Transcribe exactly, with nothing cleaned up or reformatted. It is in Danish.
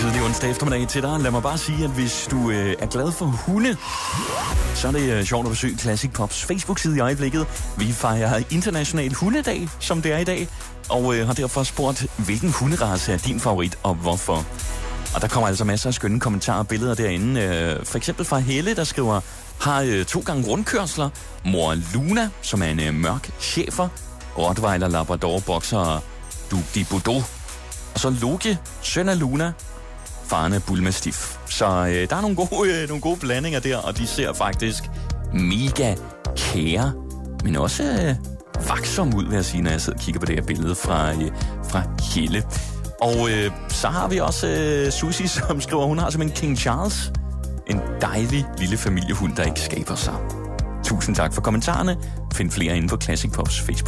tidlig onsdag eftermiddag til dig. Lad mig bare sige, at hvis du øh, er glad for hunde, så er det øh, sjovt at besøge Classic Pops Facebook-side i øjeblikket. Vi fejrer international hundedag, som det er i dag, og øh, har derfor spurgt, hvilken hunderace er din favorit, og hvorfor. Og der kommer altså masser af skønne kommentarer og billeder derinde. Øh, for eksempel fra Helle, der skriver, har øh, to gange rundkørsler. Mor Luna, som er en øh, mørk schæfer. Rottweiler, Labrador, Boxer og Duc de Bordeaux. Og så Loke, søn af Luna, faren af Bullmastiff. Så øh, der er nogle gode, øh, nogle gode blandinger der, og de ser faktisk mega kære, men også øh, vaksomme ud, vil jeg sige, når jeg sidder og kigger på det her billede fra, øh, fra Helle. Og øh, så har vi også øh, Susie, som skriver, hun har som en King Charles. En dejlig lille familiehund, der ikke skaber sig. Tusind tak for kommentarerne. Find flere inde på Classic Pops Facebook.